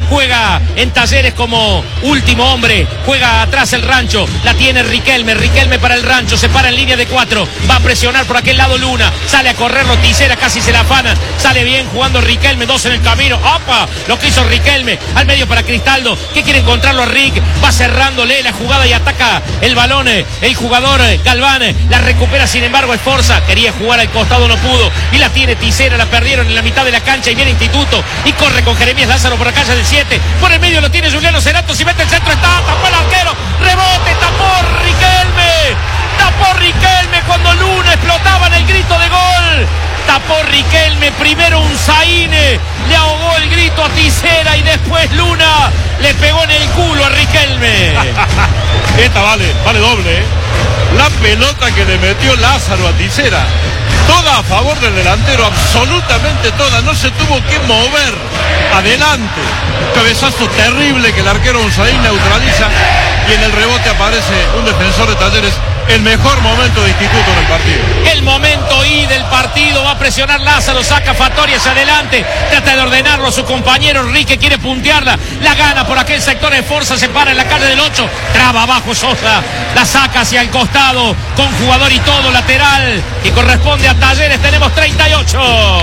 juega en Talleres como último hombre, juega atrás el Rancho, la tiene Riquelme para el Rancho, se para en línea de 4, va a presionar por aquel lado Luna, sale a correrlo Tisera, casi se la afana, sale bien jugando Riquelme, 2 en el camino, ¡opa! Lo que hizo Riquelme, al medio para Cristaldo, que quiere encontrarlo a Rick, va cerrándole la jugada y ataca el balón, el jugador Galván, la recupera sin embargo Esforza, quería jugar al costado, no pudo, y la tiene Tisera, la perdieron en la mitad de la cancha y viene Instituto, y corre con Jeremías Lázaro por la calle del 7, por el medio lo tiene Juliano Cerato, si mete el centro está, tapó el arquero, rebote, tapó Riquelme cuando Luna explotaba en el grito de gol, tapó Riquelme, primero un Zaine, le ahogó el grito a Tisera y después Luna le pegó en el culo a Riquelme. Esta vale doble, ¿eh? La pelota que le metió Lázaro a Tisera, toda a favor del delantero, absolutamente toda, no se tuvo que mover, adelante, cabezazo terrible que el arquero Unzaín neutraliza y en el rebote aparece un defensor de Talleres. El mejor momento de Instituto en el partido. El momento y del partido, va a presionar Lázaro, saca Fattori hacia adelante, trata de ordenarlo a su compañero Enrique, quiere puntearla, la gana por aquel sector de fuerza, se para en la calle del 8, traba abajo Sosa, la saca hacia el costado, con jugador y todo, lateral, que corresponde a Talleres, tenemos 38.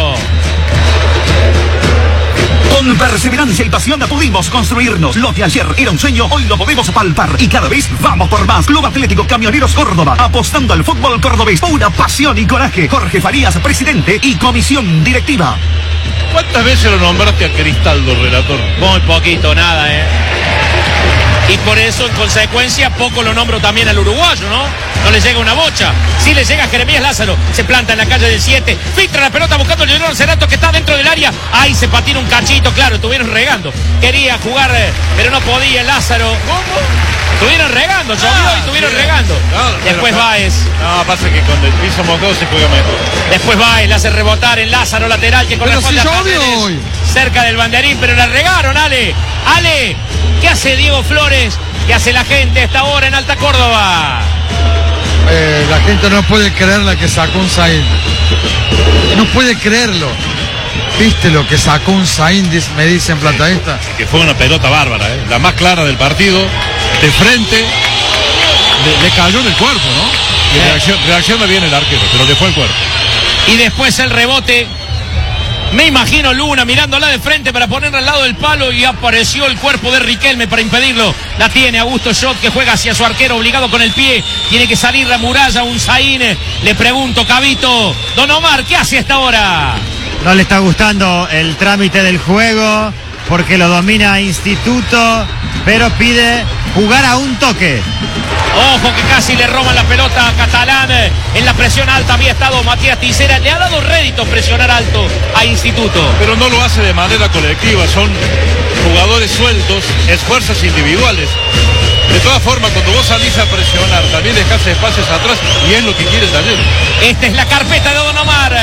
Con perseverancia y pasión pudimos construirnos. Lo que ayer era un sueño, hoy lo podemos palpar. Y cada vez vamos por más. Club Atlético Camioneros Córdoba, apostando al fútbol cordobés. Pura pasión y coraje. Jorge Farías, presidente y comisión directiva. ¿Cuántas veces lo nombraste a Cristaldo, relator? Muy poquito, nada, Y por eso, en consecuencia, poco lo nombro también al uruguayo, ¿no? No le llega una bocha. Sí le llega a Jeremías Lázaro. Se planta en la calle del 7. Filtra la pelota buscando a Leonardo Cerato, que está dentro del área. Ahí se patina un cachito, claro, estuvieron regando. Quería jugar, pero no podía Lázaro. ¿Cómo? Estuvieron regando, llovió y estuvieron regando. Después Báez. No, pasa que con el piso mojado se juega mejor. Después Báez la hace rebotar en Lázaro, lateral, que corresponde a Talleres, cerca del banderín, pero la regaron, Ale, ¿qué hace Diego Flores? ¿Qué hace la gente a esta hora en Alta Córdoba? La gente no puede creer la que sacó un Zain. No puede creerlo. ¿Viste lo que sacó un Zain? Me dicen Platanista. Que fue una pelota bárbara, la más clara del partido. De frente, le cayó en el cuerpo, ¿no? Y reacciona bien el arquero, pero le fue el cuerpo. Y después el rebote. Me imagino Luna mirándola de frente para ponerla al lado del palo y apareció el cuerpo de Riquelme para impedirlo. La tiene Augusto Schott, que juega hacia su arquero obligado con el pie. Tiene que salir la muralla, un Zaine. Le pregunto, Cabito, Don Omar, ¿qué hace a esta hora? No le está gustando el trámite del juego porque lo domina Instituto, pero pide jugar a un toque. Ojo que casi le roban la pelota a Catalán. En la presión alta había estado Matías Tisera. Le ha dado rédito presionar alto a Instituto. Pero no lo hace de manera colectiva. Son jugadores sueltos, esfuerzos individuales. De todas formas, cuando vos salís a presionar, también dejás espacios atrás y es lo que quiere Talleres. Esta es la carpeta de Don Omar.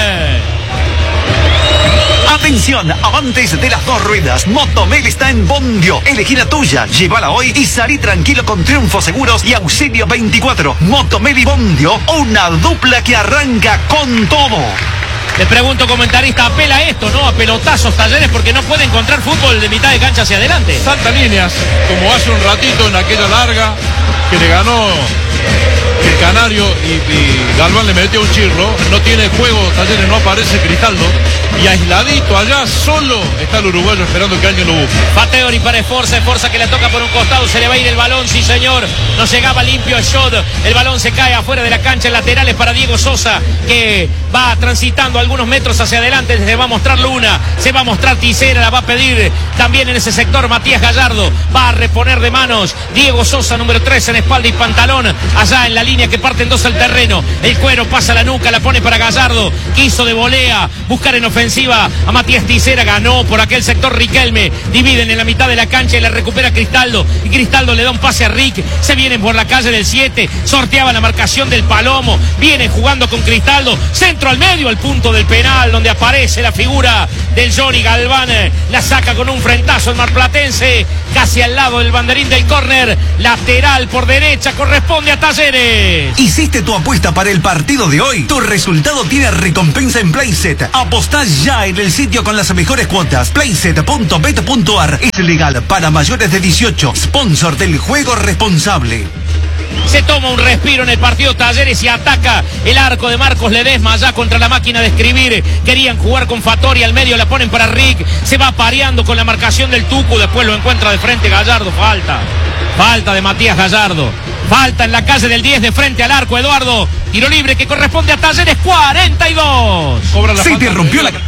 Atención, amantes de las dos ruedas. Motomel está en Bondio. Elegí la tuya, llévala hoy y salí tranquilo con Triunfo Seguros y Auxilio 24. Motomel y Bondio, una dupla que arranca con todo. Le pregunto, comentarista, apela a esto, ¿no? A pelotazos Talleres porque no puede encontrar fútbol de mitad de cancha hacia adelante. Salta líneas, como hace un ratito en aquella larga que le ganó el Canario y Galván le metió un chirro. No tiene juego, Talleres, no aparece Cristaldo. Y aisladito allá, solo está el uruguayo esperando que alguien lo busque. Pateori para Esforza que le toca por un costado, se le va a ir el balón, sí señor. No llegaba limpio a Schott. El balón se cae afuera de la cancha, en laterales para Diego Sosa, que va transitando algunos metros hacia adelante. Se va a mostrar Luna, se va a mostrar Tisera, la va a pedir también en ese sector Matías Gallardo. Va a reponer de manos Diego Sosa, número 3 en espalda y pantalón. Allá en la línea que parten dos al terreno. El cuero pasa la nuca, la pone para Gallardo. Quiso de volea, buscar en ofensiva a Matías Tisera, ganó por aquel sector Riquelme, dividen en la mitad de la cancha y la recupera Cristaldo, y Cristaldo le da un pase a Rick, se vienen por la calle del 7, sorteaba la marcación del Palomo, viene jugando con Cristaldo, centro al medio, al punto del penal, donde aparece la figura del Johnny Galván, la saca con un frentazo el marplatense, casi al lado del banderín del córner, lateral por derecha, corresponde a Talleres. ¿Hiciste tu apuesta para el partido de hoy? Tu resultado tiene recompensa en Playset. Apostá ya en el sitio con las mejores cuotas. Playset.bet.ar. Es legal para mayores de 18. Sponsor del juego responsable. Se toma un respiro en el partido Talleres y ataca el arco de Marcos Ledesma allá contra la máquina de escribir. Querían jugar con Fattori al medio, la ponen para Rick. Se va pareando con la marcación del Tucu. Después lo encuentra de frente Gallardo. Falta de Matías Gallardo. Falta en la calle del 10 de frente al arco, Eduardo. Tiro libre que corresponde a Talleres, 42. Cobra la Se falta interrumpió anterior.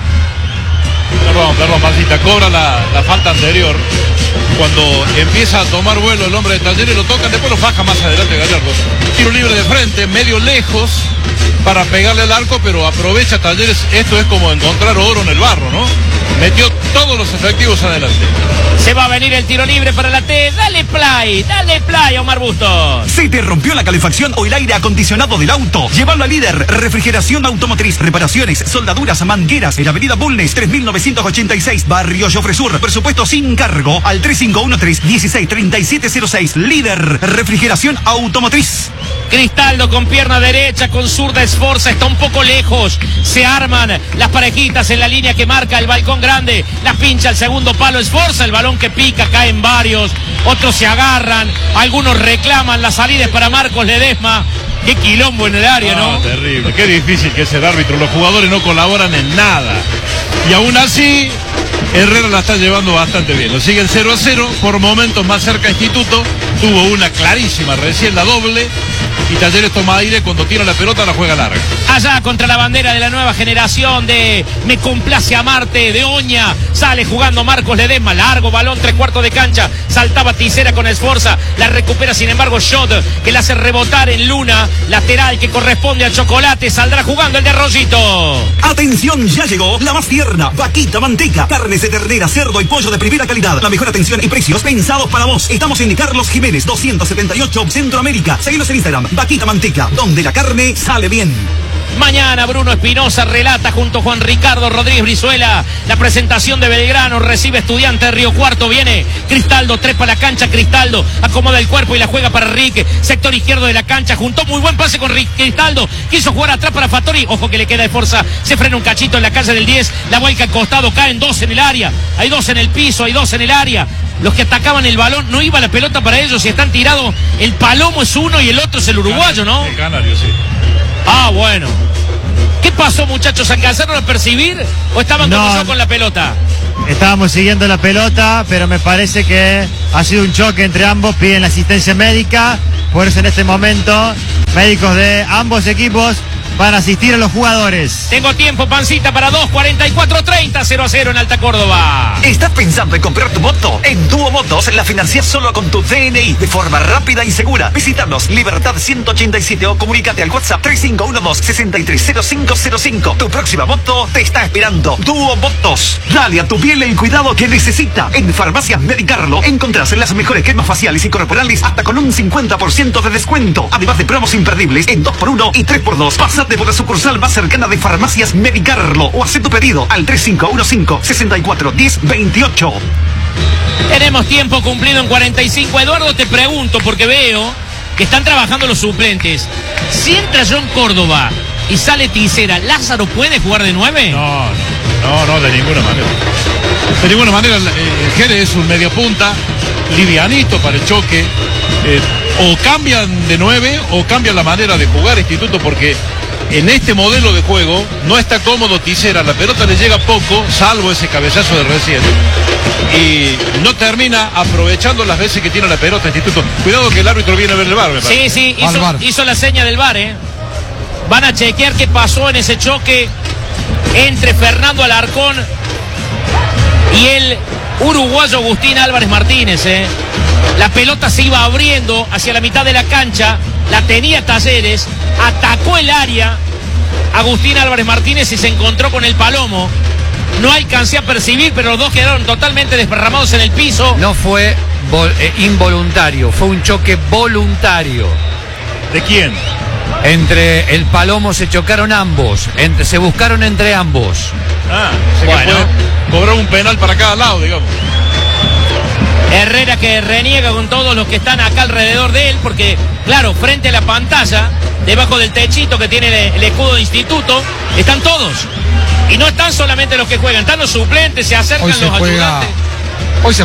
Perdón, Pancita. Cobra la falta anterior. Cuando empieza a tomar vuelo el hombre de Talleres, lo tocan, después lo faja más adelante Gallardo. Tiro libre de frente, medio lejos para pegarle al arco, pero aprovecha Talleres. Esto es como encontrar oro en el barro, ¿no? Metió todos los efectivos adelante. Se va a venir el tiro libre para la T. Dale play, Omar Bustos. ¿Se te rompió la calefacción o el aire acondicionado del auto? Llévalo a Líder. Refrigeración automotriz, reparaciones, soldaduras, mangueras. En Avenida Bulnes, 3986, Barrio Jofre Sur. Presupuesto sin cargo al 3513-163706. Líder. Refrigeración automotriz. Cristaldo con pierna derecha, con zurda Esforza, está un poco lejos. Se arman las parejitas en la línea que marca el balcón grande. La pincha al segundo palo Esforza, el balón que pica, caen varios. Otros se agarran, algunos reclaman las salidas para Marcos Ledesma. Qué quilombo en el área, ¿no? Terrible, qué difícil que es el árbitro. Los jugadores no colaboran en nada. Y aún así, Herrera la está llevando bastante bien. Lo sigue el 0-0, por momentos más cerca Instituto. Tuvo una clarísima recién, la doble. Y Talleres toma aire, cuando tira la pelota la juega larga. Allá contra la bandera de la nueva generación de Me complace amarte, de Oña. Sale jugando Marcos Ledesma, largo balón, 3/4 de cancha. Saltaba Tisera con Esforza, la recupera sin embargo Shot, que la hace rebotar en Luna. Lateral que corresponde al Chocolate, saldrá jugando el de Arroyito. Atención, ya llegó la más tierna, vaquita manteca, carnes de ternera, cerdo y pollo de primera calidad. La mejor atención y precios pensados para vos. Estamos en Carlos Jiménez 278, Centroamérica. Seguinos en Instagram, vaquita manteca, donde la carne sale bien. Mañana Bruno Espinosa relata junto a Juan Ricardo Rodríguez Brizuela la presentación de Belgrano, recibe Estudiante de Río Cuarto, viene Cristaldo, trepa la cancha, Cristaldo acomoda el cuerpo y la juega para Rick, sector izquierdo de la cancha, juntó muy buen pase con Cristaldo, quiso jugar atrás para Fattori, ojo que le queda de fuerza, se frena un cachito en la calle del 10, la vuelca al costado, caen dos en el área, hay dos en el piso, hay dos en el área. Los que atacaban el balón, no iba la pelota para ellos y están tirados, el Palomo es uno y el otro es el uruguayo, ¿no? El Canario, sí. Ah, bueno. ¿Qué pasó, muchachos? ¿Alcanzaron a percibir o estaban como yo con la pelota? Estábamos siguiendo la pelota, pero me parece que ha sido un choque entre ambos, piden la asistencia médica, por eso en este momento médicos de ambos equipos van a asistir a los jugadores. Tengo tiempo, Pancita, para 2:44:30, 0-0 en Alta Córdoba. ¿Estás pensando en comprar tu moto? En Duo Motos la financias solo con tu DNI de forma rápida y segura. Visítanos Libertad 187 o comunícate al WhatsApp 3512-630505. Tu próxima moto te está esperando. Duo Motos. Dale a tu piel el cuidado que necesita. En Farmacias Medicarlo encontrás las mejores cremas faciales y corporales hasta con un 50% de descuento. Además de promos imperdibles en 2x1 y 3x2. Pásate por la sucursal más cercana de Farmacias Medicarlo o haz tu pedido al 3515-641028. Tenemos tiempo cumplido en 45. Eduardo, te pregunto, porque veo que están trabajando los suplentes. Si entra John Córdoba y sale Tisera, ¿Lázaro puede jugar de 9? No, de ninguna manera. De ninguna manera, Jerez es un media punta, livianito para el choque. O cambian de 9 o cambian la manera de jugar Instituto, porque en este modelo de juego no está cómodo Tisera, la pelota le llega poco, salvo ese cabezazo de recién, y no termina aprovechando las veces que tiene la pelota Instituto. Cuidado que el árbitro viene a ver el VAR, me parece. Sí, hizo la seña del VAR, ¿eh? Van a chequear qué pasó en ese choque entre Fernando Alarcón y el uruguayo Agustín Álvarez Martínez, ¿eh? La pelota se iba abriendo hacia la mitad de la cancha, la tenía Talleres, atacó el área Agustín Álvarez Martínez y se encontró con el Palomo. No alcancé a percibir, pero los dos quedaron totalmente desparramados en el piso. No fue involuntario, fue un choque voluntario. ¿De quién? Entre el Palomo se chocaron ambos, se buscaron entre ambos. Bueno, cobró un penal para cada lado, digamos. Herrera manera que reniega con todos los que están acá alrededor de él, porque, claro, frente a la pantalla, debajo del techito que tiene el escudo de instituto, están todos. Y no están solamente los que juegan, están los suplentes, se acercan los ayudantes. Hoy se